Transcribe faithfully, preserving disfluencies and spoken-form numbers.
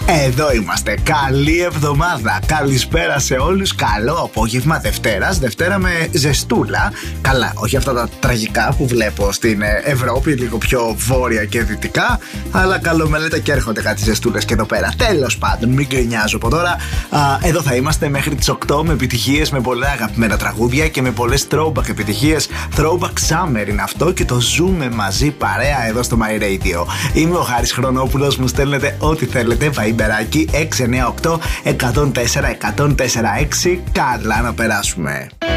Εδώ είμαστε. Καλή εβδομάδα. Καλησπέρα σε όλους. Καλό απόγευμα Δευτέρας. Δευτέρα με ζεστούλα. Καλά, όχι αυτά τα τραγικά που βλέπω στην Ευρώπη, λίγο πιο βόρεια και δυτικά. Αλλά καλομελέτα και έρχονται κάτι ζεστούλες και εδώ πέρα. Τέλος πάντων, μην γκρινιάζω από τώρα. Α, εδώ θα είμαστε μέχρι τις οκτώ με επιτυχίες, με πολλά αγαπημένα τραγούδια και με πολλές throwback επιτυχίες. Throwback Summer είναι αυτό και το ζούμε μαζί παρέα εδώ στο My Radio. Είμαι ο Χάρης Χρονόπουλος. Μου στέλνετε ό,τι θέλετε. Βαϊμπεράκι έξι εννιά οκτώ εκατόν τέσσερα εκατόν τέσσερα έξι. Καλά να περάσουμε.